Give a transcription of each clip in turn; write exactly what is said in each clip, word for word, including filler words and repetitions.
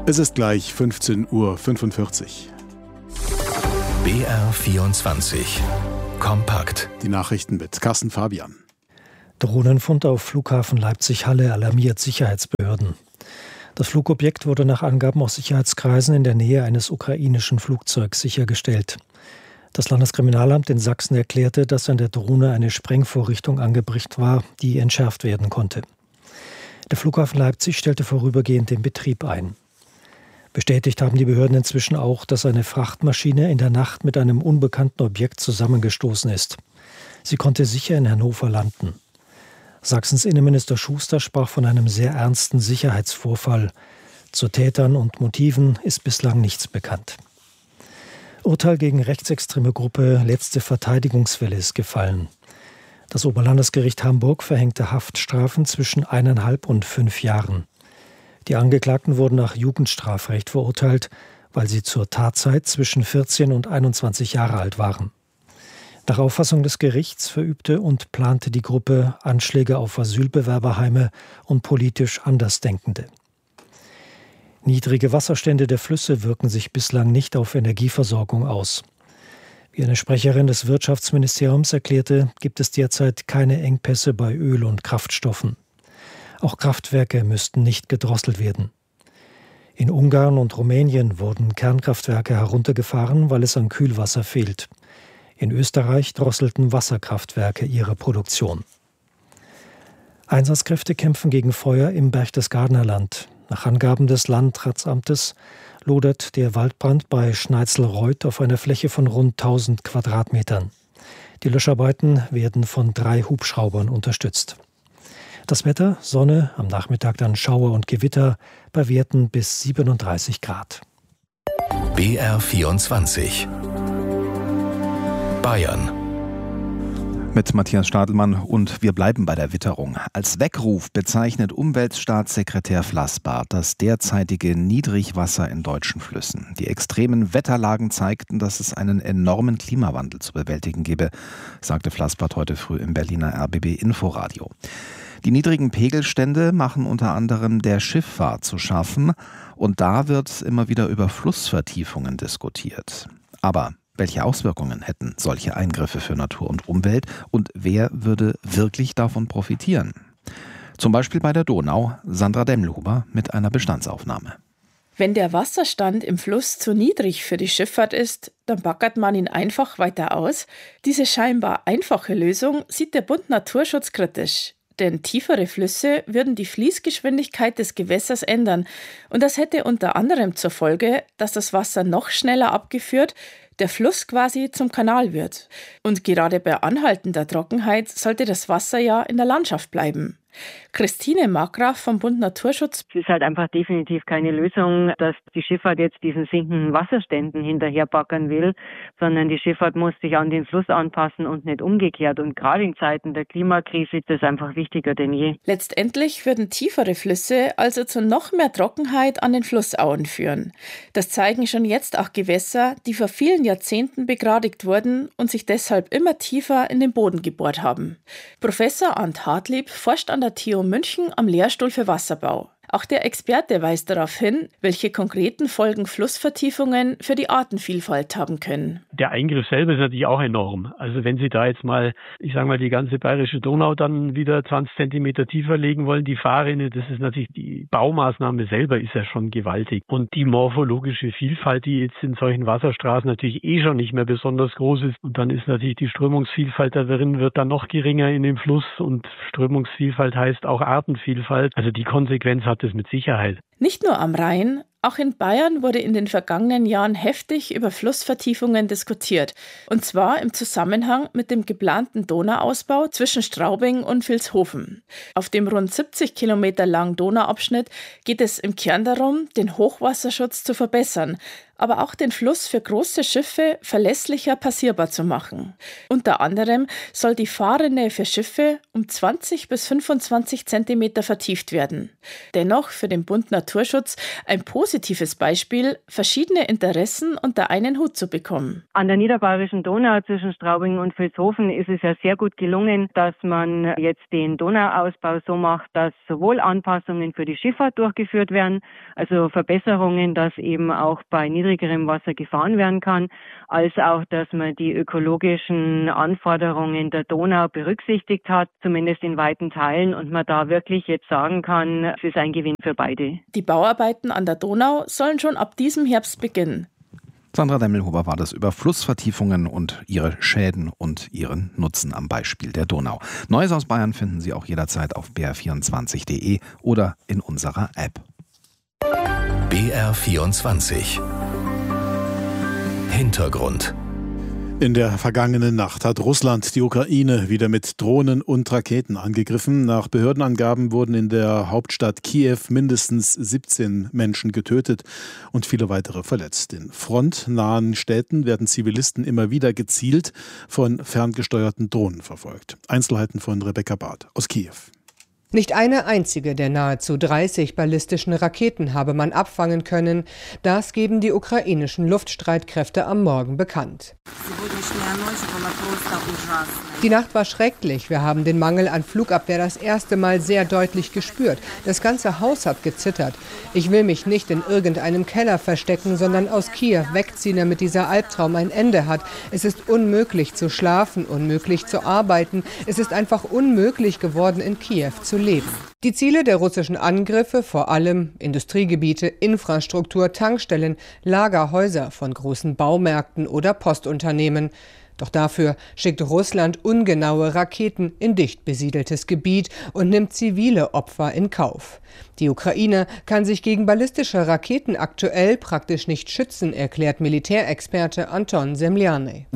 Es ist gleich fünfzehn Uhr fünfundvierzig. B R vierundzwanzig. Kompakt. Die Nachrichten mit Carsten Fabian. Drohnenfund auf Flughafen Leipzig-Halle alarmiert Sicherheitsbehörden. Das Flugobjekt wurde nach Angaben aus Sicherheitskreisen in der Nähe eines ukrainischen Flugzeugs sichergestellt. Das Landeskriminalamt in Sachsen erklärte, dass an der Drohne eine Sprengvorrichtung angebracht war, die entschärft werden konnte. Der Flughafen Leipzig stellte vorübergehend den Betrieb ein. Bestätigt haben die Behörden inzwischen auch, dass eine Frachtmaschine in der Nacht mit einem unbekannten Objekt zusammengestoßen ist. Sie konnte sicher in Hannover landen. Sachsens Innenminister Schuster sprach von einem sehr ernsten Sicherheitsvorfall. Zu Tätern und Motiven ist bislang nichts bekannt. Urteil gegen rechtsextreme Gruppe Letzte Verteidigungswelle ist gefallen. Das Oberlandesgericht Hamburg verhängte Haftstrafen zwischen eineinhalb und fünf Jahren. Die Angeklagten wurden nach Jugendstrafrecht verurteilt, weil sie zur Tatzeit zwischen vierzehn und einundzwanzig Jahre alt waren. Nach Auffassung des Gerichts verübte und plante die Gruppe Anschläge auf Asylbewerberheime und politisch Andersdenkende. Niedrige Wasserstände der Flüsse wirken sich bislang nicht auf Energieversorgung aus. Wie eine Sprecherin des Wirtschaftsministeriums erklärte, gibt es derzeit keine Engpässe bei Öl- und Kraftstoffen. Auch Kraftwerke müssten nicht gedrosselt werden. In Ungarn und Rumänien wurden Kernkraftwerke heruntergefahren, weil es an Kühlwasser fehlt. In Österreich drosselten Wasserkraftwerke ihre Produktion. Einsatzkräfte kämpfen gegen Feuer im Berchtesgadener Land. Nach Angaben des Landratsamtes lodert der Waldbrand bei Schneitzelreuth auf einer Fläche von rund tausend Quadratmetern. Die Löscharbeiten werden von drei Hubschraubern unterstützt. Das Wetter, Sonne, am Nachmittag dann Schauer und Gewitter bei Werten bis siebenunddreißig Grad. B R vierundzwanzig. Bayern. Mit Matthias Stadelmann und wir bleiben bei der Witterung. Als Weckruf bezeichnet Umweltstaatssekretär Flassbart das derzeitige Niedrigwasser in deutschen Flüssen. Die extremen Wetterlagen zeigten, dass es einen enormen Klimawandel zu bewältigen gebe, sagte Flassbart heute früh im Berliner R B B Inforadio. Die niedrigen Pegelstände machen unter anderem der Schifffahrt zu schaffen und da wird immer wieder über Flussvertiefungen diskutiert. Aber welche Auswirkungen hätten solche Eingriffe für Natur und Umwelt und wer würde wirklich davon profitieren? Zum Beispiel bei der Donau, Sandra Demmelhuber mit einer Bestandsaufnahme. Wenn der Wasserstand im Fluss zu niedrig für die Schifffahrt ist, dann baggert man ihn einfach weiter aus. Diese scheinbar einfache Lösung sieht der Bund Naturschutz kritisch. Denn tiefere Flüsse würden die Fließgeschwindigkeit des Gewässers ändern. Und das hätte unter anderem zur Folge, dass das Wasser noch schneller abgeführt, der Fluss quasi zum Kanal wird. Und gerade bei anhaltender Trockenheit sollte das Wasser ja in der Landschaft bleiben. Christine Markgraf vom Bund Naturschutz. Es ist halt einfach definitiv keine Lösung, dass die Schifffahrt jetzt diesen sinkenden Wasserständen hinterherbackern will, sondern die Schifffahrt muss sich an den Fluss anpassen und nicht umgekehrt. Und gerade in Zeiten der Klimakrise ist das einfach wichtiger denn je. Letztendlich würden tiefere Flüsse also zu noch mehr Trockenheit an den Flussauen führen. Das zeigen schon jetzt auch Gewässer, die vor vielen Jahrzehnten begradigt wurden und sich deshalb immer tiefer in den Boden gebohrt haben. Professor Arndt Hartlieb forscht an der T U München am Lehrstuhl für Wasserbau. Auch der Experte weist darauf hin, welche konkreten Folgen Flussvertiefungen für die Artenvielfalt haben können. Der Eingriff selber ist natürlich auch enorm. Also wenn Sie da jetzt mal, ich sage mal, die ganze bayerische Donau dann wieder zwanzig Zentimeter tiefer legen wollen, die Fahrrinne, das ist natürlich, die Baumaßnahme selber ist ja schon gewaltig. Und die morphologische Vielfalt, die jetzt in solchen Wasserstraßen natürlich eh schon nicht mehr besonders groß ist. Und dann ist natürlich die Strömungsvielfalt darin, wird dann noch geringer in dem Fluss. Und Strömungsvielfalt heißt auch Artenvielfalt. Also die Konsequenz hat das mit Sicherheit. Nicht nur am Rhein, auch in Bayern wurde in den vergangenen Jahren heftig über Flussvertiefungen diskutiert. Und zwar im Zusammenhang mit dem geplanten Donauausbau zwischen Straubing und Vilshofen. Auf dem rund siebzig Kilometer langen Donauabschnitt geht es im Kern darum, den Hochwasserschutz zu verbessern. aber auch den Fluss für große Schiffe verlässlicher passierbar zu machen. Unter anderem soll die Fahrrinne für Schiffe um zwanzig bis fünfundzwanzig Zentimeter vertieft werden. Dennoch für den Bund Naturschutz ein positives Beispiel, verschiedene Interessen unter einen Hut zu bekommen. An der niederbayerischen Donau zwischen Straubing und Vilshofen ist es ja sehr gut gelungen, dass man jetzt den Donauausbau so macht, dass sowohl Anpassungen für die Schifffahrt durchgeführt werden, also Verbesserungen, dass eben auch bei niedrigerem Wasser gefahren werden kann, als auch, dass man die ökologischen Anforderungen der Donau berücksichtigt hat, zumindest in weiten Teilen, und man da wirklich jetzt sagen kann, es ist ein Gewinn für beide. Die Bauarbeiten an der Donau sollen schon ab diesem Herbst beginnen. Sandra Demmelhuber war das über Flussvertiefungen und ihre Schäden und ihren Nutzen am Beispiel der Donau. Neues aus Bayern finden Sie auch jederzeit auf b r vierundzwanzig punkt d e oder in unserer App. B R vierundzwanzig Hintergrund. In der vergangenen Nacht hat Russland die Ukraine wieder mit Drohnen und Raketen angegriffen. Nach Behördenangaben wurden in der Hauptstadt Kiew mindestens siebzehn Menschen getötet und viele weitere verletzt. In frontnahen Städten werden Zivilisten immer wieder gezielt von ferngesteuerten Drohnen verfolgt. Einzelheiten von Rebecca Barth aus Kiew. Nicht eine einzige der nahezu dreißig ballistischen Raketen habe man abfangen können. Das geben die ukrainischen Luftstreitkräfte am Morgen bekannt. Die Nacht war schrecklich. Wir haben den Mangel an Flugabwehr das erste Mal sehr deutlich gespürt. Das ganze Haus hat gezittert. Ich will mich nicht in irgendeinem Keller verstecken, sondern aus Kiew wegziehen, damit dieser Albtraum ein Ende hat. Es ist unmöglich zu schlafen, unmöglich zu arbeiten. Es ist einfach unmöglich geworden, in Kiew zu leben. Die Ziele der russischen Angriffe, vor allem Industriegebiete, Infrastruktur, Tankstellen, Lagerhäuser von großen Baumärkten oder Postunternehmen. Doch dafür schickt Russland ungenaue Raketen in dicht besiedeltes Gebiet und nimmt zivile Opfer in Kauf. Die Ukraine kann sich gegen ballistische Raketen aktuell praktisch nicht schützen, erklärt Militärexperte Anton Semlianej.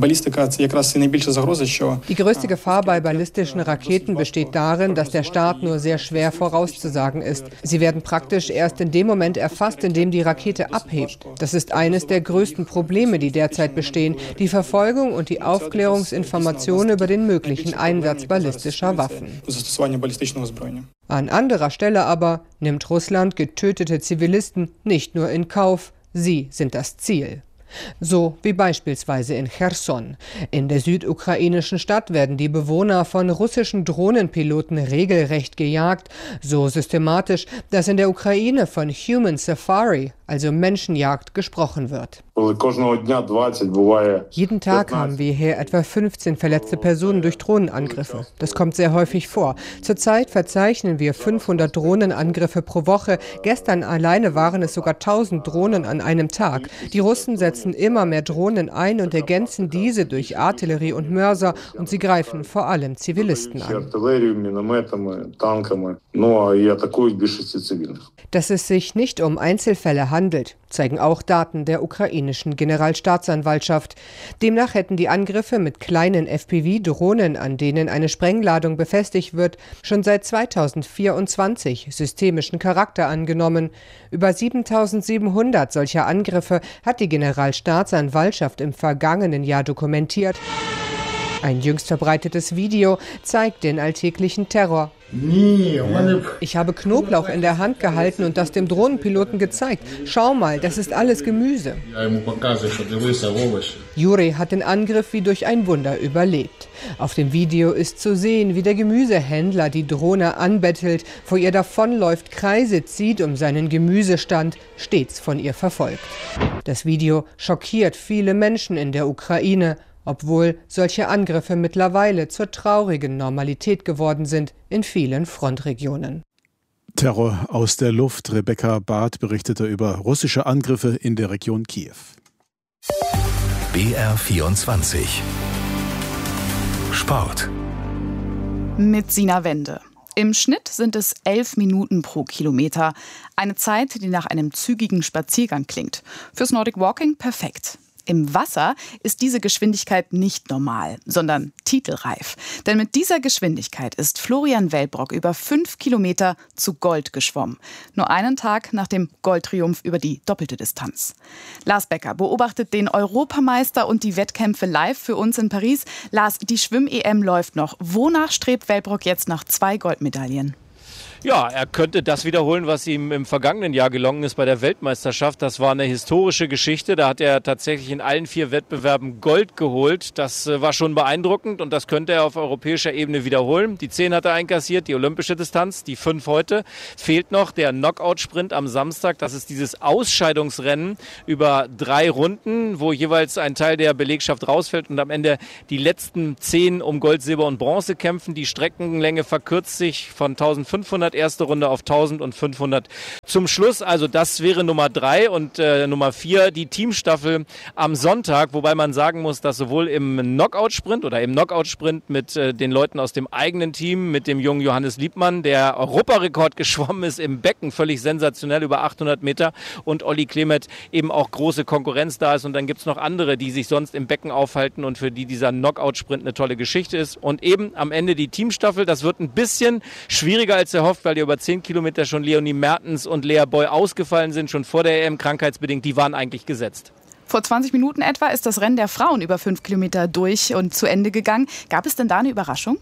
Die größte Gefahr bei ballistischen Raketen besteht darin, dass der Start nur sehr schwer vorauszusagen ist. Sie werden praktisch erst in dem Moment erfasst, in dem die Rakete abhebt. Das ist eines der größten Probleme, die derzeit bestehen, die Verfolgung und die Aufklärungsinformationen über den möglichen Einsatz ballistischer Waffen. An anderer Stelle aber nimmt Russland getötete Zivilisten nicht nur in Kauf, sie sind das Ziel. So wie beispielsweise in Cherson. In der südukrainischen Stadt werden die Bewohner von russischen Drohnenpiloten regelrecht gejagt, so systematisch, dass in der Ukraine von Human Safari, also Menschenjagd, gesprochen wird. Jeden Tag haben wir hier etwa fünfzehn verletzte Personen durch Drohnenangriffe. Das kommt sehr häufig vor. Zurzeit verzeichnen wir fünfhundert Drohnenangriffe pro Woche. Gestern alleine waren es sogar tausend Drohnen an einem Tag. Die Russen setzen immer mehr Drohnen ein und ergänzen diese durch Artillerie und Mörser, und sie greifen vor allem Zivilisten an. Dass es sich nicht um Einzelfälle handelt, zeigen auch Daten der ukrainischen Generalstaatsanwaltschaft. Demnach hätten die Angriffe mit kleinen F P V-Drohnen, an denen eine Sprengladung befestigt wird, schon seit zweitausendvierundzwanzig systemischen Charakter angenommen. Über siebentausendsiebenhundert solcher Angriffe hat die Generalstaatsanwaltschaft im vergangenen Jahr dokumentiert. Ein jüngst verbreitetes Video zeigt den alltäglichen Terror. Ich habe Knoblauch in der Hand gehalten und das dem Drohnenpiloten gezeigt. Schau mal, das ist alles Gemüse. Juri hat den Angriff wie durch ein Wunder überlebt. Auf dem Video ist zu sehen, wie der Gemüsehändler die Drohne anbettelt, vor ihr davonläuft, Kreise zieht um seinen Gemüsestand, stets von ihr verfolgt. Das Video schockiert viele Menschen in der Ukraine, obwohl solche Angriffe mittlerweile zur traurigen Normalität geworden sind in vielen Frontregionen. Terror aus der Luft. Rebecca Barth berichtete über russische Angriffe in der Region Kiew. B R vierundzwanzig Sport. Mit Sina Wende. Im Schnitt sind es elf Minuten pro Kilometer. Eine Zeit, die nach einem zügigen Spaziergang klingt. Fürs Nordic Walking perfekt. Im Wasser ist diese Geschwindigkeit nicht normal, sondern titelreif. Denn mit dieser Geschwindigkeit ist Florian Welbrock über fünf Kilometer zu Gold geschwommen. Nur einen Tag nach dem Goldtriumph über die doppelte Distanz. Lars Becker beobachtet den Europameister und die Wettkämpfe live für uns in Paris. Lars, die Schwimm-E M läuft noch. Wonach strebt Welbrock jetzt nach zwei Goldmedaillen? Ja, er könnte das wiederholen, was ihm im vergangenen Jahr gelungen ist bei der Weltmeisterschaft. Das war eine historische Geschichte. Da hat er tatsächlich in allen vier Wettbewerben Gold geholt. Das war schon beeindruckend und das könnte er auf europäischer Ebene wiederholen. Die zehn hat er einkassiert, die olympische Distanz, die fünf heute. Fehlt noch der Knockout-Sprint am Samstag. Das ist dieses Ausscheidungsrennen über drei Runden, wo jeweils ein Teil der Belegschaft rausfällt und am Ende die letzten zehn um Gold, Silber und Bronze kämpfen. Die Streckenlänge verkürzt sich von eintausendfünfhundert erste Runde auf eintausendfünfhundert zum Schluss. Also das wäre Nummer drei und äh, Nummer vier die Teamstaffel am Sonntag, wobei man sagen muss, dass sowohl im Knockout-Sprint oder im Knockout-Sprint mit äh, den Leuten aus dem eigenen Team, mit dem jungen Johannes Liebmann, der Europarekord geschwommen ist im Becken, völlig sensationell über achthundert Meter, und Olli Klemet eben auch große Konkurrenz da ist, und dann gibt es noch andere, die sich sonst im Becken aufhalten und für die dieser Knockout-Sprint eine tolle Geschichte ist. Und eben am Ende die Teamstaffel, das wird ein bisschen schwieriger als erhofft, weil ja über zehn Kilometer schon Leonie Mertens und Lea Boy ausgefallen sind, schon vor der E M krankheitsbedingt. Die waren eigentlich gesetzt. Vor zwanzig Minuten etwa ist das Rennen der Frauen über fünf Kilometer durch und zu Ende gegangen. Gab es denn da eine Überraschung?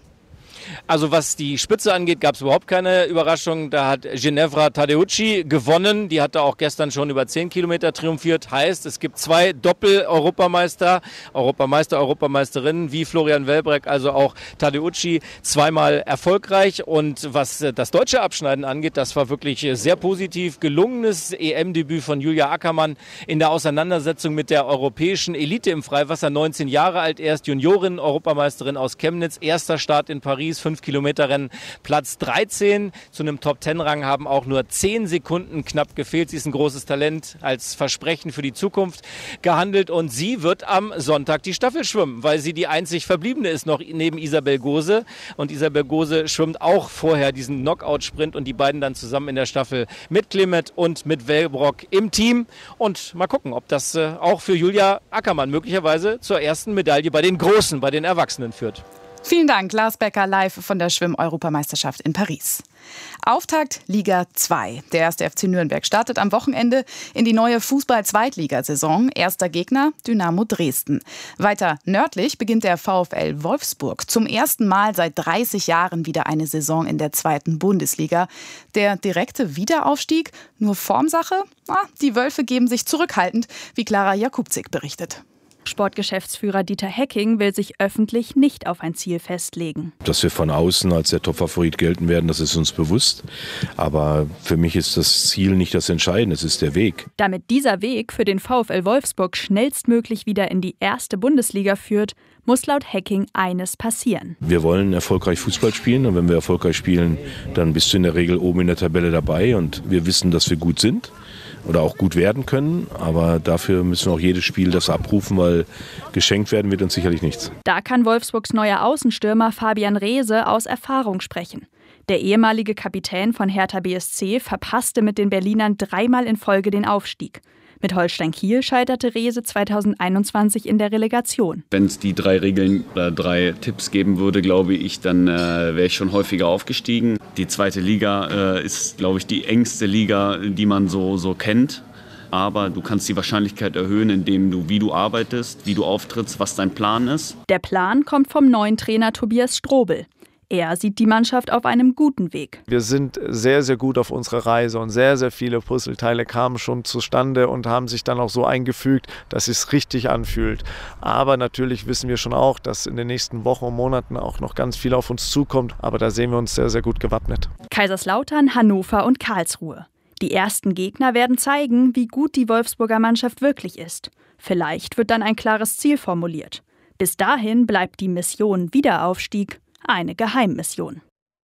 Also was die Spitze angeht, gab es überhaupt keine Überraschung. Da hat Ginevra Tadeucci gewonnen. Die hatte auch gestern schon über zehn Kilometer triumphiert. Heißt, es gibt zwei Doppel-Europameister, Europameister, Europameisterinnen wie Florian Welbrock, also auch Tadeucci, zweimal erfolgreich. Und was das deutsche Abschneiden angeht, das war wirklich sehr positiv. Gelungenes E M-Debüt von Julia Ackermann in der Auseinandersetzung mit der europäischen Elite im Freiwasser. neunzehn Jahre alt erst, Juniorin, Europameisterin aus Chemnitz, erster Start in Paris. fünf Kilometer Rennen, Platz dreizehn. Zu einem Top-Zehn-Rang haben auch nur zehn Sekunden knapp gefehlt. Sie ist ein großes Talent, als Versprechen für die Zukunft gehandelt, und sie wird am Sonntag die Staffel schwimmen, weil sie die einzig Verbliebene ist noch neben Isabel Gose. Und Isabel Gose schwimmt auch vorher diesen Knockout-Sprint, und die beiden dann zusammen in der Staffel mit Klemet und mit Welbrock im Team. Und mal gucken, ob das äh, auch für Julia Ackermann möglicherweise zur ersten Medaille bei den Großen, bei den Erwachsenen führt. Vielen Dank, Lars Becker, live von der Schwimm-Europameisterschaft in Paris. Auftakt Liga zwei. Der erste F C Nürnberg startet am Wochenende in die neue Fußball-Zweitligasaison. Erster Gegner Dynamo Dresden. Weiter nördlich beginnt der VfL Wolfsburg. Zum ersten Mal seit dreißig Jahren wieder eine Saison in der zweiten Bundesliga. Der direkte Wiederaufstieg nur Formsache? Ah, die Wölfe geben sich zurückhaltend, wie Clara Jakubczyk berichtet. Sportgeschäftsführer Dieter Hecking will sich öffentlich nicht auf ein Ziel festlegen. Dass wir von außen als der Top-Favorit gelten werden, das ist uns bewusst. Aber für mich ist das Ziel nicht das Entscheidende, es ist der Weg. Damit dieser Weg für den VfL Wolfsburg schnellstmöglich wieder in die erste Bundesliga führt, muss laut Hecking eines passieren. Wir wollen erfolgreich Fußball spielen, und wenn wir erfolgreich spielen, dann bist du in der Regel oben in der Tabelle dabei, und wir wissen, dass wir gut sind oder auch gut werden können, aber dafür müssen wir auch jedes Spiel das abrufen, weil geschenkt werden wird uns sicherlich nichts. Da kann Wolfsburgs neuer Außenstürmer Fabian Reese aus Erfahrung sprechen. Der ehemalige Kapitän von Hertha B S C verpasste mit den Berlinern dreimal in Folge den Aufstieg. Mit Holstein Kiel scheiterte Reese zweitausendeinundzwanzig in der Relegation. Wenn es die drei Regeln oder drei Tipps geben würde, glaube ich, dann äh, wäre ich schon häufiger aufgestiegen. Die zweite Liga äh, ist, glaube ich, die engste Liga, die man so, so kennt. Aber du kannst die Wahrscheinlichkeit erhöhen, indem du, wie du arbeitest, wie du auftrittst, was dein Plan ist. Der Plan kommt vom neuen Trainer Tobias Strobel. Er sieht die Mannschaft auf einem guten Weg. Wir sind sehr, sehr gut auf unserer Reise, und sehr, sehr viele Puzzleteile kamen schon zustande und haben sich dann auch so eingefügt, dass es richtig anfühlt. Aber natürlich wissen wir schon auch, dass in den nächsten Wochen und Monaten auch noch ganz viel auf uns zukommt. Aber da sehen wir uns sehr, sehr gut gewappnet. Kaiserslautern, Hannover und Karlsruhe. Die ersten Gegner werden zeigen, wie gut die Wolfsburger Mannschaft wirklich ist. Vielleicht wird dann ein klares Ziel formuliert. Bis dahin bleibt die Mission Wiederaufstieg eine Geheimmission.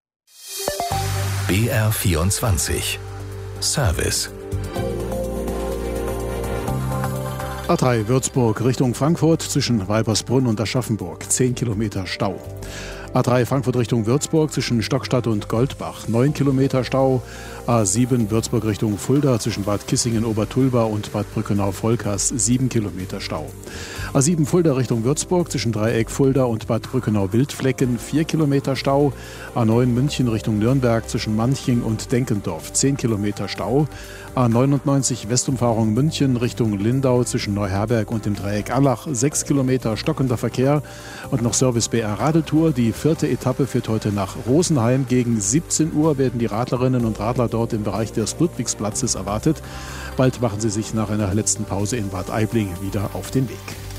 B R vierundzwanzig Service. A drei Würzburg Richtung Frankfurt zwischen Weibersbrunn und Aschaffenburg, zehn Kilometer Stau. A drei Frankfurt Richtung Würzburg zwischen Stockstadt und Goldbach, neun Kilometer Stau. A sieben Würzburg Richtung Fulda zwischen Bad Kissingen-Obertulba und Bad Brückenau-Volkers, sieben Kilometer Stau. A sieben Fulda Richtung Würzburg zwischen Dreieck Fulda und Bad Brückenau-Wildflecken, vier Kilometer Stau. A neun München Richtung Nürnberg zwischen Manching und Denkendorf, zehn Kilometer Stau. A neunundneunzig Westumfahrung München Richtung Lindau zwischen Neuherberg und dem Dreieck Allach, sechs Kilometer stockender Verkehr. Und noch Service B R Radeltour. Die vierte Etappe führt heute nach Rosenheim. Gegen siebzehn Uhr werden die Radlerinnen und Radler dort im Bereich des Ludwigsplatzes erwartet. Bald machen sie sich nach einer letzten Pause in Bad Aibling wieder auf den Weg.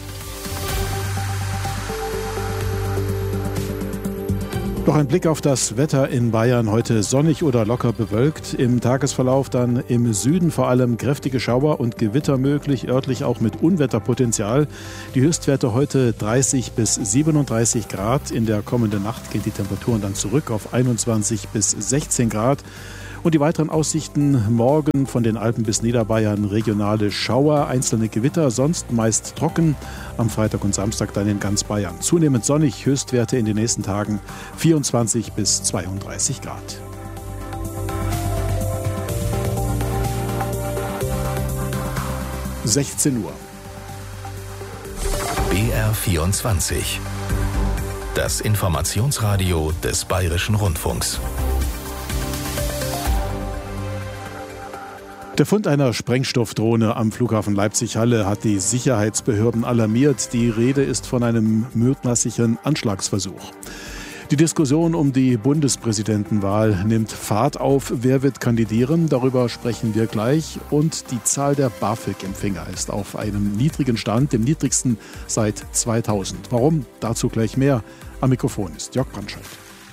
Noch ein Blick auf das Wetter in Bayern. Heute sonnig oder locker bewölkt. Im Tagesverlauf dann im Süden vor allem kräftige Schauer und Gewitter möglich, örtlich auch mit Unwetterpotenzial. Die Höchstwerte heute dreißig bis siebenunddreißig Grad. In der kommenden Nacht gehen die Temperaturen dann zurück auf einundzwanzig bis sechzehn Grad. Und die weiteren Aussichten: morgen von den Alpen bis Niederbayern regionale Schauer, einzelne Gewitter, sonst meist trocken. Am Freitag und Samstag dann in ganz Bayern zunehmend sonnig, Höchstwerte in den nächsten Tagen vierundzwanzig bis zweiunddreißig Grad. sechzehn Uhr. B R vierundzwanzig. Das Informationsradio des Bayerischen Rundfunks. Der Fund einer Sprengstoffdrohne am Flughafen Leipzig-Halle hat die Sicherheitsbehörden alarmiert. Die Rede ist von einem mutmaßlichen Anschlagsversuch. Die Diskussion um die Bundespräsidentenwahl nimmt Fahrt auf. Wer wird kandidieren? Darüber sprechen wir gleich. Und die Zahl der BAföG-Empfänger ist auf einem niedrigen Stand, dem niedrigsten seit zweitausend. Warum? Dazu gleich mehr. Am Mikrofon ist Jörg Brandscheidt.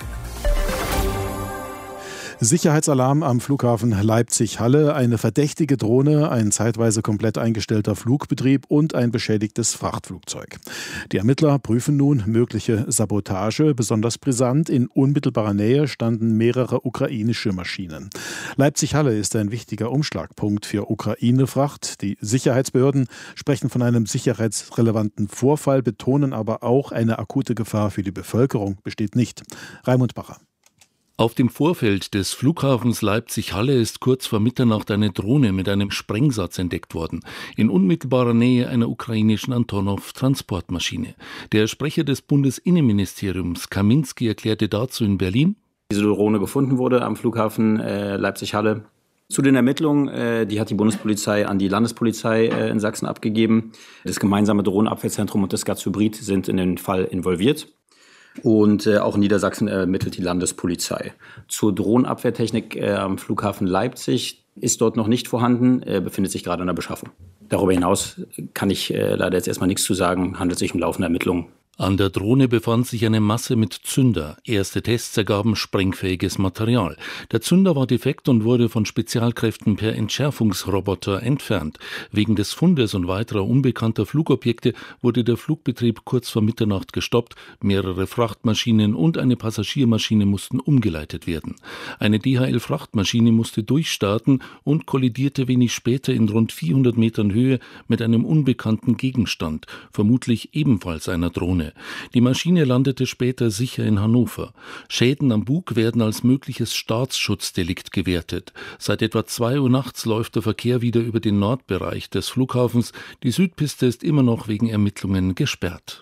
Sicherheitsalarm am Flughafen Leipzig-Halle, eine verdächtige Drohne, ein zeitweise komplett eingestellter Flugbetrieb und ein beschädigtes Frachtflugzeug. Die Ermittler prüfen nun mögliche Sabotage. Besonders brisant, in unmittelbarer Nähe standen mehrere ukrainische Maschinen. Leipzig-Halle ist ein wichtiger Umschlagpunkt für Ukraine-Fracht. Die Sicherheitsbehörden sprechen von einem sicherheitsrelevanten Vorfall, betonen aber auch, eine akute Gefahr für die Bevölkerung besteht nicht. Raimund Bacher. Auf dem Vorfeld des Flughafens Leipzig-Halle ist kurz vor Mitternacht eine Drohne mit einem Sprengsatz entdeckt worden, in unmittelbarer Nähe einer ukrainischen Antonov-Transportmaschine. Der Sprecher des Bundesinnenministeriums, Kaminski, erklärte dazu in Berlin: Diese Drohne gefunden wurde am Flughafen äh, Leipzig-Halle. Zu den Ermittlungen, äh, die hat die Bundespolizei an die Landespolizei äh, in Sachsen abgegeben. Das gemeinsame Drohnenabwehrzentrum und das G A Z Hybrid sind in den Fall involviert. Und äh, auch in Niedersachsen ermittelt die Landespolizei. Zur Drohnenabwehrtechnik äh, am Flughafen Leipzig ist dort noch nicht vorhanden, äh, befindet sich gerade in der Beschaffung. Darüber hinaus kann ich äh, leider jetzt erstmal nichts zu sagen, handelt sich um laufende Ermittlungen. An der Drohne befand sich eine Masse mit Zünder. Erste Tests ergaben sprengfähiges Material. Der Zünder war defekt und wurde von Spezialkräften per Entschärfungsroboter entfernt. Wegen des Fundes und weiterer unbekannter Flugobjekte wurde der Flugbetrieb kurz vor Mitternacht gestoppt. Mehrere Frachtmaschinen und eine Passagiermaschine mussten umgeleitet werden. Eine D H L-Frachtmaschine musste durchstarten und kollidierte wenig später in rund vierhundert Metern Höhe mit einem unbekannten Gegenstand, vermutlich ebenfalls einer Drohne. Die Maschine landete später sicher in Hannover. Schäden am Bug werden als mögliches Staatsschutzdelikt gewertet. Seit etwa zwei Uhr nachts läuft der Verkehr wieder über den Nordbereich des Flughafens. Die Südpiste ist immer noch wegen Ermittlungen gesperrt.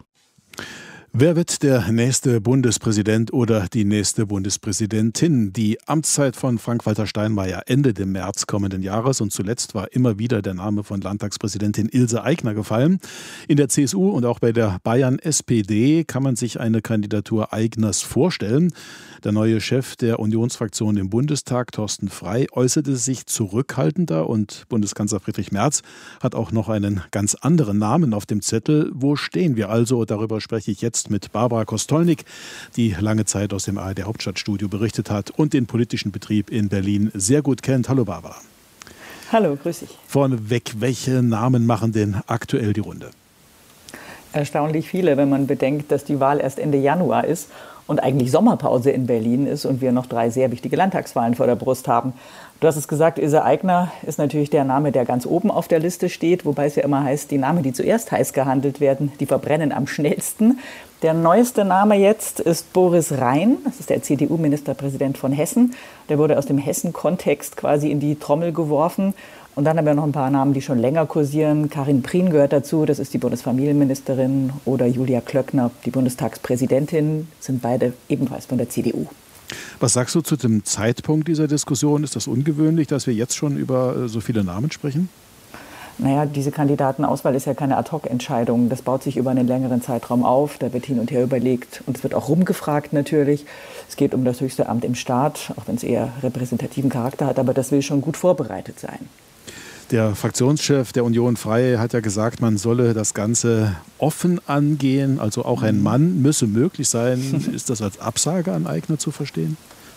Wer wird der nächste Bundespräsident oder die nächste Bundespräsidentin? Die Amtszeit von Frank-Walter Steinmeier endet im März kommenden Jahres und zuletzt war immer wieder der Name von Landtagspräsidentin Ilse Aigner gefallen. In der C S U und auch bei der Bayern-S P D kann man sich eine Kandidatur Aigners vorstellen. Der neue Chef der Unionsfraktion im Bundestag, Thorsten Frey, äußerte sich zurückhaltender und Bundeskanzler Friedrich Merz hat auch noch einen ganz anderen Namen auf dem Zettel. Wo stehen wir also? Darüber spreche ich jetzt mit Barbara Kostolnik, die lange Zeit aus dem A R D Hauptstadtstudio berichtet hat und den politischen Betrieb in Berlin sehr gut kennt. Hallo Barbara. Hallo, grüß dich. Vorneweg, welche Namen machen denn aktuell die Runde? Erstaunlich viele, wenn man bedenkt, dass die Wahl erst Ende Januar ist und eigentlich Sommerpause in Berlin ist und wir noch drei sehr wichtige Landtagswahlen vor der Brust haben. Du hast es gesagt, Ilse Aigner ist natürlich der Name, der ganz oben auf der Liste steht, wobei es ja immer heißt, die Namen, die zuerst heiß gehandelt werden, die verbrennen am schnellsten. Der neueste Name jetzt ist Boris Rhein, das ist der C D U-Ministerpräsident von Hessen. Der wurde aus dem Hessen-Kontext quasi in die Trommel geworfen. Und dann haben wir noch ein paar Namen, die schon länger kursieren. Karin Prien gehört dazu, das ist die Bundesfamilienministerin, oder Julia Klöckner, die Bundestagspräsidentin, sind beide ebenfalls von der C D U. Was sagst du zu dem Zeitpunkt dieser Diskussion? Ist das ungewöhnlich, dass wir jetzt schon über so viele Namen sprechen? Naja, diese Kandidatenauswahl ist ja keine Ad-hoc-Entscheidung. Das baut sich über einen längeren Zeitraum auf. Da wird hin und her überlegt und es wird auch rumgefragt natürlich. Es geht um das höchste Amt im Staat, auch wenn es eher repräsentativen Charakter hat. Aber das will schon gut vorbereitet sein. Der Fraktionschef der Union Freie hat ja gesagt, man solle das Ganze offen angehen. Also auch ein Mann müsse möglich sein. Ist das als Absage an Aigner zu verstehen?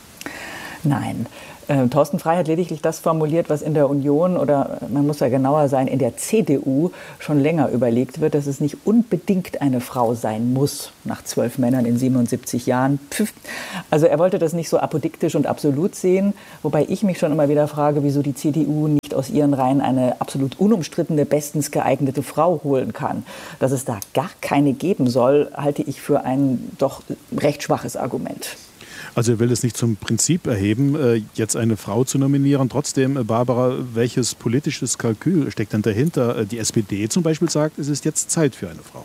Nein. Äh, Thorsten Frey hat lediglich das formuliert, was in der Union oder man muss ja genauer sein, in der C D U schon länger überlegt wird, dass es nicht unbedingt eine Frau sein muss, nach zwölf Männern in siebenundsiebzig Jahren. Pfiff. Also er wollte das nicht so apodiktisch und absolut sehen, wobei ich mich schon immer wieder frage, wieso die C D U nicht aus ihren Reihen eine absolut unumstrittene, bestens geeignete Frau holen kann. Dass es da gar keine geben soll, halte ich für ein doch recht schwaches Argument. Also er will es nicht zum Prinzip erheben, jetzt eine Frau zu nominieren. Trotzdem, Barbara, welches politisches Kalkül steckt denn dahinter? Die S P D zum Beispiel sagt, es ist jetzt Zeit für eine Frau.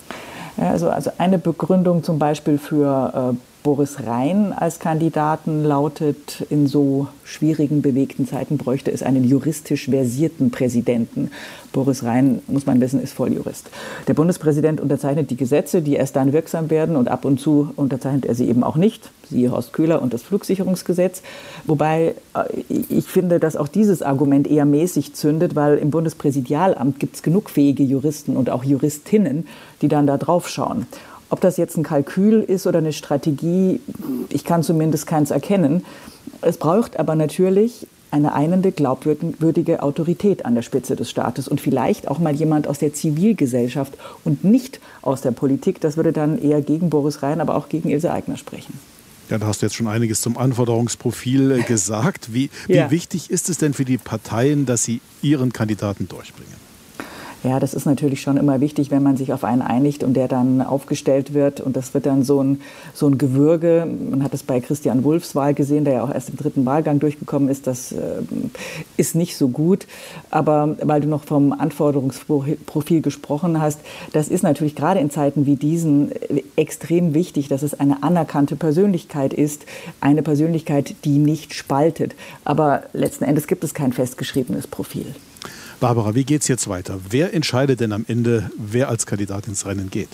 Ja, also, also eine Begründung zum Beispiel für äh, Boris Rhein als Kandidaten lautet, in so schwierigen, bewegten Zeiten bräuchte es einen juristisch versierten Präsidenten. Boris Rhein, muss man wissen, ist Volljurist. Der Bundespräsident unterzeichnet die Gesetze, die erst dann wirksam werden, und ab und zu unterzeichnet er sie eben auch nicht. Siehe Horst Köhler und das Flugsicherungsgesetz. Wobei ich finde, dass auch dieses Argument eher mäßig zündet, weil im Bundespräsidialamt gibt es genug fähige Juristen und auch Juristinnen, die dann da drauf schauen. Ob das jetzt ein Kalkül ist oder eine Strategie, ich kann zumindest keins erkennen. Es braucht aber natürlich eine einende, glaubwürdige Autorität an der Spitze des Staates und vielleicht auch mal jemand aus der Zivilgesellschaft und nicht aus der Politik. Das würde dann eher gegen Boris Rhein, aber auch gegen Ilse Aigner sprechen. Ja, da hast du jetzt schon einiges zum Anforderungsprofil gesagt. Wie, wie ja. wichtig ist es denn für die Parteien, dass sie ihren Kandidaten durchbringen? Ja, das ist natürlich schon immer wichtig, wenn man sich auf einen einigt und der dann aufgestellt wird. Und das wird dann so ein, so ein Gewürge. Man hat es bei Christian Wulffs Wahl gesehen, der ja auch erst im dritten Wahlgang durchgekommen ist. Das äh, ist nicht so gut. Aber weil du noch vom Anforderungsprofil gesprochen hast, das ist natürlich gerade in Zeiten wie diesen extrem wichtig, dass es eine anerkannte Persönlichkeit ist. Eine Persönlichkeit, die nicht spaltet. Aber letzten Endes gibt es kein festgeschriebenes Profil. Barbara, wie geht es jetzt weiter? Wer entscheidet denn am Ende, wer als Kandidat ins Rennen geht?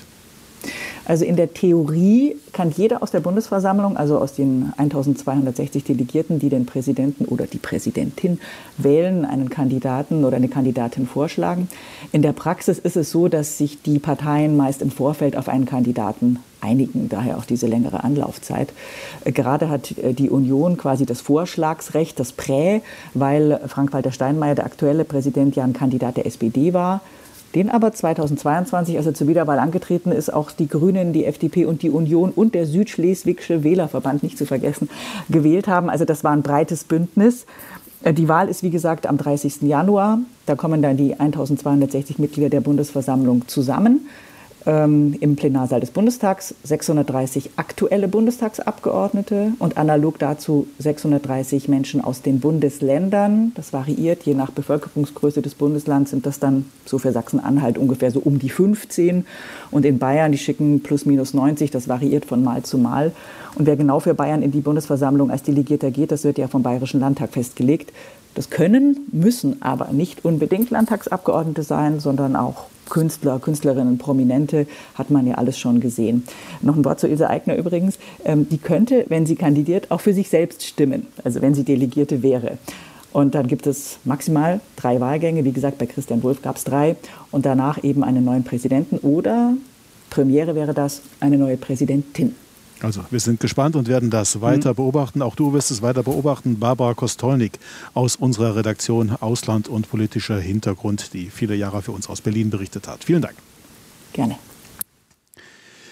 Also in der Theorie kann jeder aus der Bundesversammlung, also aus den eintausendzweihundertsechzig Delegierten, die den Präsidenten oder die Präsidentin wählen, einen Kandidaten oder eine Kandidatin vorschlagen. In der Praxis ist es so, dass sich die Parteien meist im Vorfeld auf einen Kandidaten einigen, daher auch diese längere Anlaufzeit. Gerade hat die Union quasi das Vorschlagsrecht, das Prä, weil Frank-Walter Steinmeier, der aktuelle Präsident, ja ein Kandidat der S P D war. Den aber zweitausendzweiundzwanzig, als er zur Wiederwahl angetreten ist, auch die Grünen, die F D P und die Union und der Südschleswigsche Wählerverband, nicht zu vergessen, gewählt haben. Also das war ein breites Bündnis. Die Wahl ist, wie gesagt, am dreißigsten Januar. Da kommen dann die eintausendzweihundertsechzig Mitglieder der Bundesversammlung zusammen. Ähm, im Plenarsaal des Bundestags, sechshundertdreißig aktuelle Bundestagsabgeordnete und analog dazu sechshundertdreißig Menschen aus den Bundesländern. Das variiert, je nach Bevölkerungsgröße des Bundeslands sind das dann so für Sachsen-Anhalt ungefähr so um die fünfzehn. Und in Bayern, die schicken plus minus neunzig, das variiert von Mal zu Mal. Und wer genau für Bayern in die Bundesversammlung als Delegierter geht, das wird ja vom Bayerischen Landtag festgelegt. Das können, müssen aber nicht unbedingt Landtagsabgeordnete sein, sondern auch Künstler, Künstlerinnen, Prominente, hat man ja alles schon gesehen. Noch ein Wort zu Ilse Aigner übrigens. Ähm, die könnte, wenn sie kandidiert, auch für sich selbst stimmen, also wenn sie Delegierte wäre. Und dann gibt es maximal drei Wahlgänge. Wie gesagt, bei Christian Wulff gab es drei. Und danach eben einen neuen Präsidenten oder, Premiere wäre das, eine neue Präsidentin. Also wir sind gespannt und werden das weiter beobachten. Auch du wirst es weiter beobachten. Barbara Kostolnik aus unserer Redaktion Ausland und politischer Hintergrund, die viele Jahre für uns aus Berlin berichtet hat. Vielen Dank. Gerne.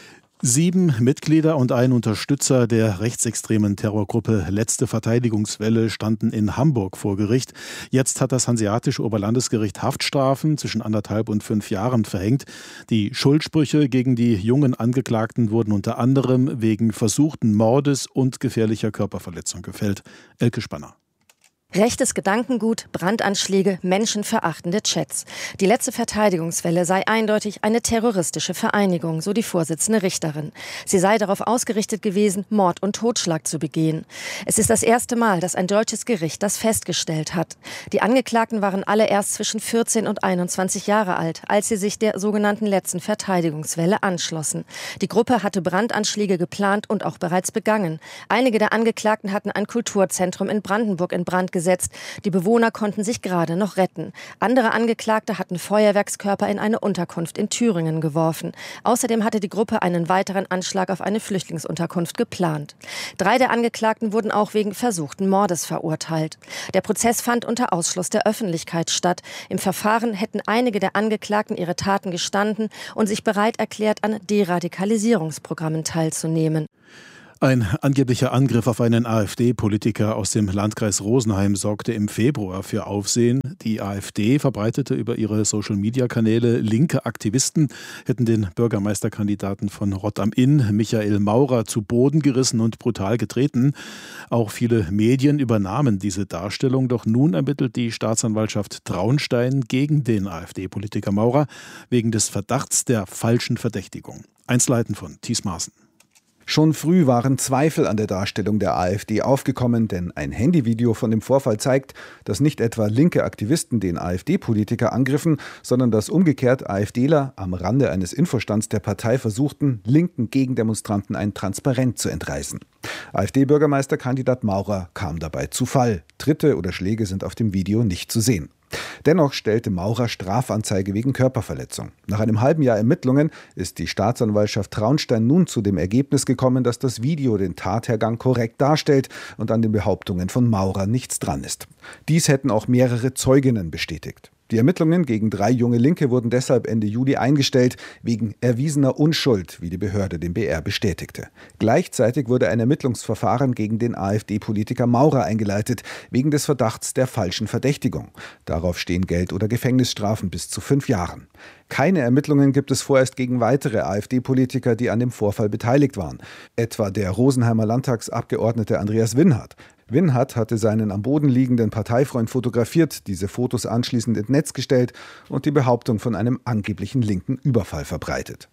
Sieben Mitglieder und ein Unterstützer der rechtsextremen Terrorgruppe Letzte Verteidigungswelle standen in Hamburg vor Gericht. Jetzt hat das Hanseatische Oberlandesgericht Haftstrafen zwischen anderthalb und fünf Jahren verhängt. Die Schuldsprüche gegen die jungen Angeklagten wurden unter anderem wegen versuchten Mordes und gefährlicher Körperverletzung gefällt. Elke Spanner. Rechtes Gedankengut, Brandanschläge, menschenverachtende Chats. Die Letzte Verteidigungswelle sei eindeutig eine terroristische Vereinigung, so die Vorsitzende Richterin. Sie sei darauf ausgerichtet gewesen, Mord und Totschlag zu begehen. Es ist das erste Mal, dass ein deutsches Gericht das festgestellt hat. Die Angeklagten waren alle erst zwischen vierzehn und einundzwanzig Jahre alt, als sie sich der sogenannten Letzten Verteidigungswelle anschlossen. Die Gruppe hatte Brandanschläge geplant und auch bereits begangen. Einige der Angeklagten hatten ein Kulturzentrum in Brandenburg in Brand gesetzt. Die Bewohner konnten sich gerade noch retten. Andere Angeklagte hatten Feuerwerkskörper in eine Unterkunft in Thüringen geworfen. Außerdem hatte die Gruppe einen weiteren Anschlag auf eine Flüchtlingsunterkunft geplant. Drei der Angeklagten wurden auch wegen versuchten Mordes verurteilt. Der Prozess fand unter Ausschluss der Öffentlichkeit statt. Im Verfahren hätten einige der Angeklagten ihre Taten gestanden und sich bereit erklärt, an Deradikalisierungsprogrammen teilzunehmen. Ein angeblicher Angriff auf einen AfD-Politiker aus dem Landkreis Rosenheim sorgte im Februar für Aufsehen. Die AfD verbreitete über ihre Social-Media-Kanäle, linke Aktivisten hätten den Bürgermeisterkandidaten von Rott am Inn, Michael Maurer, zu Boden gerissen und brutal getreten. Auch viele Medien übernahmen diese Darstellung, doch nun ermittelt die Staatsanwaltschaft Traunstein gegen den AfD-Politiker Maurer wegen des Verdachts der falschen Verdächtigung. Einzelheiten von Thies Maaßen. Schon früh waren Zweifel an der Darstellung der AfD aufgekommen, denn ein Handyvideo von dem Vorfall zeigt, dass nicht etwa linke Aktivisten den AfD-Politiker angriffen, sondern dass umgekehrt AfDler am Rande eines Infostands der Partei versuchten, linken Gegendemonstranten ein Transparent zu entreißen. AfD-Bürgermeisterkandidat Maurer kam dabei zu Fall. Tritte oder Schläge sind auf dem Video nicht zu sehen. Dennoch stellte Maurer Strafanzeige wegen Körperverletzung. Nach einem halben Jahr Ermittlungen ist die Staatsanwaltschaft Traunstein nun zu dem Ergebnis gekommen, dass das Video den Tathergang korrekt darstellt und an den Behauptungen von Maurer nichts dran ist. Dies hätten auch mehrere Zeuginnen bestätigt. Die Ermittlungen gegen drei junge Linke wurden deshalb Ende Juli eingestellt, wegen erwiesener Unschuld, wie die Behörde dem B R bestätigte. Gleichzeitig wurde ein Ermittlungsverfahren gegen den AfD-Politiker Maurer eingeleitet, wegen des Verdachts der falschen Verdächtigung. Darauf stehen Geld- oder Gefängnisstrafen bis zu fünf Jahren. Keine Ermittlungen gibt es vorerst gegen weitere AfD-Politiker, die an dem Vorfall beteiligt waren. Etwa der Rosenheimer Landtagsabgeordnete Andreas Winhardt. Winhardt hatte seinen am Boden liegenden Parteifreund fotografiert, diese Fotos anschließend ins Netz gestellt und die Behauptung von einem angeblichen linken Überfall verbreitet.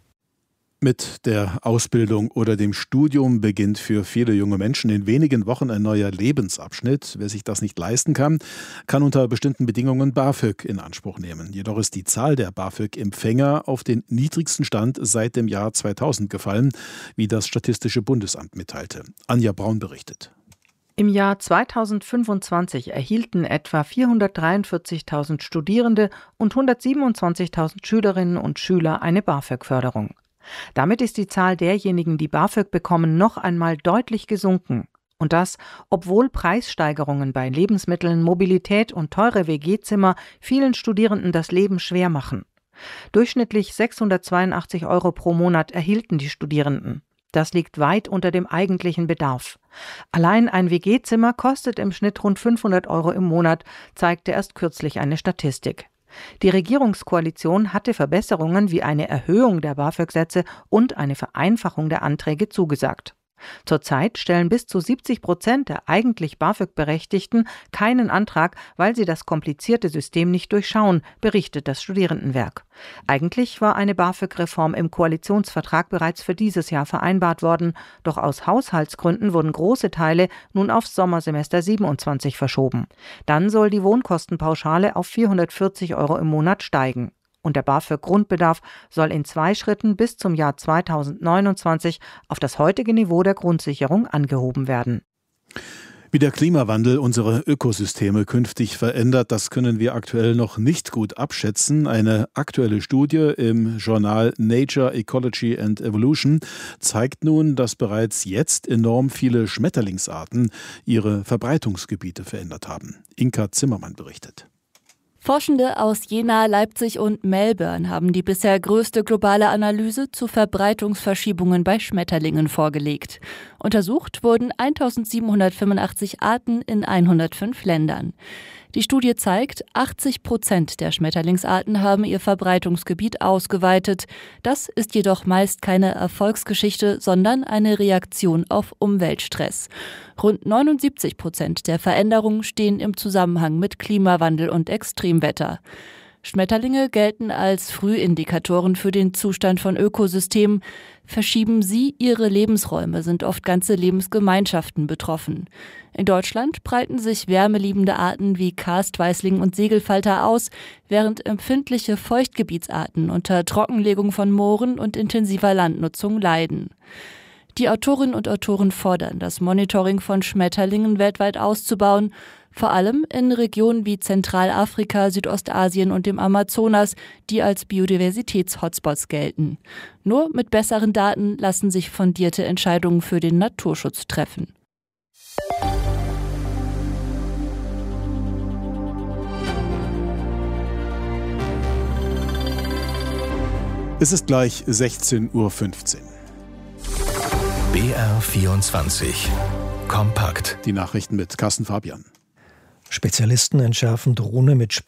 Mit der Ausbildung oder dem Studium beginnt für viele junge Menschen in wenigen Wochen ein neuer Lebensabschnitt. Wer sich das nicht leisten kann, kann unter bestimmten Bedingungen BAföG in Anspruch nehmen. Jedoch ist die Zahl der BAföG-Empfänger auf den niedrigsten Stand seit dem Jahr zweitausend gefallen, wie das Statistische Bundesamt mitteilte. Anja Braun berichtet. Im Jahr zweitausendfünfundzwanzig erhielten etwa vierhundertdreiundvierzigtausend Studierende und hundertsiebenundzwanzigtausend Schülerinnen und Schüler eine BAföG-Förderung. Damit ist die Zahl derjenigen, die BAföG bekommen, noch einmal deutlich gesunken. Und das, obwohl Preissteigerungen bei Lebensmitteln, Mobilität und teure W G-Zimmer vielen Studierenden das Leben schwer machen. Durchschnittlich sechshundertzweiundachtzig Euro pro Monat erhielten die Studierenden. Das liegt weit unter dem eigentlichen Bedarf. Allein ein W G-Zimmer kostet im Schnitt rund fünfhundert Euro im Monat, zeigte erst kürzlich eine Statistik. Die Regierungskoalition hatte Verbesserungen wie eine Erhöhung der BAföG-Sätze und eine Vereinfachung der Anträge zugesagt. Zurzeit stellen bis zu siebzig Prozent der eigentlich BAföG-Berechtigten keinen Antrag, weil sie das komplizierte System nicht durchschauen, berichtet das Studierendenwerk. Eigentlich war eine BAföG-Reform im Koalitionsvertrag bereits für dieses Jahr vereinbart worden, doch aus Haushaltsgründen wurden große Teile nun aufs Sommersemester siebenundzwanzig verschoben. Dann soll die Wohnkostenpauschale auf vierhundertvierzig Euro im Monat steigen. Und der BAföG-Grundbedarf soll in zwei Schritten bis zum Jahr zweitausendneunundzwanzig auf das heutige Niveau der Grundsicherung angehoben werden. Wie der Klimawandel unsere Ökosysteme künftig verändert, das können wir aktuell noch nicht gut abschätzen. Eine aktuelle Studie im Journal Nature, Ecology and Evolution zeigt nun, dass bereits jetzt enorm viele Schmetterlingsarten ihre Verbreitungsgebiete verändert haben. Inka Zimmermann berichtet. Forschende aus Jena, Leipzig und Melbourne haben die bisher größte globale Analyse zu Verbreitungsverschiebungen bei Schmetterlingen vorgelegt. Untersucht wurden eintausendsiebenhundertfünfundachtzig Arten in hundertfünf Ländern. Die Studie zeigt, achtzig Prozent der Schmetterlingsarten haben ihr Verbreitungsgebiet ausgeweitet. Das ist jedoch meist keine Erfolgsgeschichte, sondern eine Reaktion auf Umweltstress. Rund neunundsiebzig Prozent der Veränderungen stehen im Zusammenhang mit Klimawandel und Extremwetter. Schmetterlinge gelten als Frühindikatoren für den Zustand von Ökosystemen. Verschieben sie ihre Lebensräume, sind oft ganze Lebensgemeinschaften betroffen. In Deutschland breiten sich wärmeliebende Arten wie Karstweißling und Segelfalter aus, während empfindliche Feuchtgebietsarten unter Trockenlegung von Mooren und intensiver Landnutzung leiden. Die Autorinnen und Autoren fordern, das Monitoring von Schmetterlingen weltweit auszubauen, vor allem in Regionen wie Zentralafrika, Südostasien und dem Amazonas, die als Biodiversitäts-Hotspots gelten. Nur mit besseren Daten lassen sich fundierte Entscheidungen für den Naturschutz treffen. Es ist gleich sechzehn Uhr fünfzehn. B R vierundzwanzig. Kompakt. Die Nachrichten mit Carsten Fabian. Spezialisten entschärfen Drohne mit